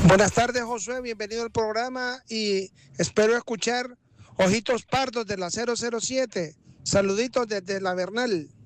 Buenas tardes, Josué, bienvenido al programa y espero escuchar Ojitos Pardos de la 007. Saluditos desde la Bernal.